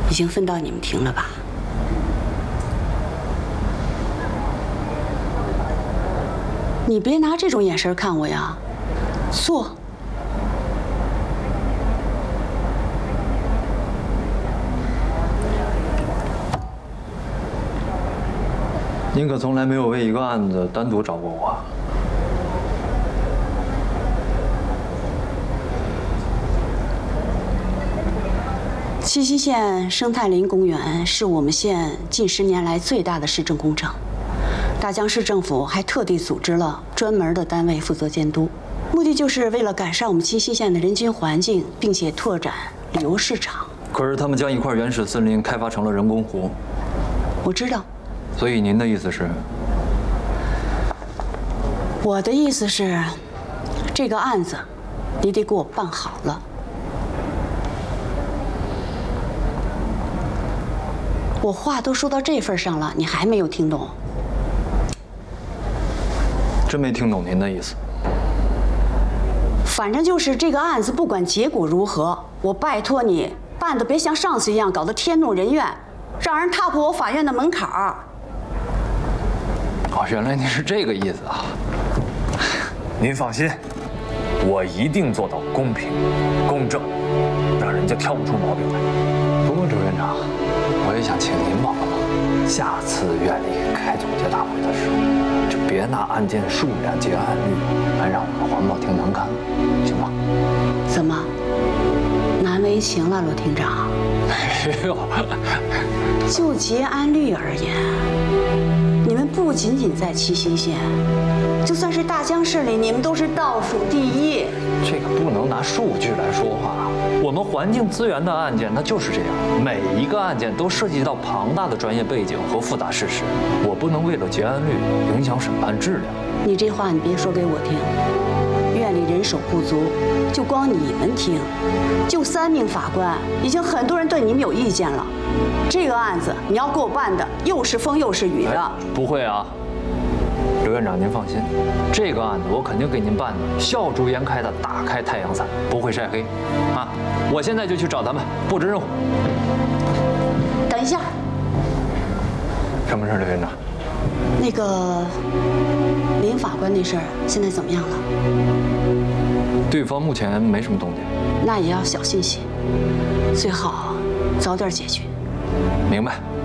已经分到你们庭了吧？你别拿这种眼神看我呀，坐。 您可从来没有为一个案子单独找过我。 七溪县生态林公园是我们县近10年来最大的市政工程，大江市政府还特地组织了专门的单位负责监督，目的就是为了改善我们七溪县的人均环境，并且拓展旅游市场。 可是他们将一块原始森林开发成了人工湖。 我知道。 所以您的意思是？ 我的意思是，这个案子你得给我办好了。我话都说到这份上了，你还没有听懂？ 真没听懂您的意思。 反正就是这个案子，不管结果如何，我拜托你办的别像上次一样搞得天怒人怨，让人踏破我法院的门槛儿。 哦，原来您是这个意思啊！ 您放心，我一定做到公平、公正，让人家挑不出毛病来。 不过，周院长，我也想请您帮个忙。下次院里开总结大会的时候，就别拿案件数量、结案率来让我们环保厅难看，行吗？ 怎么，难为情了，罗厅长？ 没有， 就结案率而言，你们不仅仅在七溪县，就算是大江市里，你们都是倒数第一。 这个不能拿数据来说话。我们环境资源的案件，它就是这样，每一个案件都涉及到庞大的专业背景和复杂事实，我不能为了结案率影响审判质量。 你这话你别说给我听，院里人手不足，就光你们听，就3名法官，已经很多人对你们有意见了。这个案子你要给我办的又是风又是雨的。 不会啊，刘院长您放心，这个案子我肯定给您办的笑逐颜开的打开太阳伞，不会晒黑啊！我现在就去找他们布置任务。 等一下， 什么事，刘院长？ 那个林法官那事儿现在怎么样了？ 对方目前没什么动静。 那也要小心些，最好早点解决。 明白。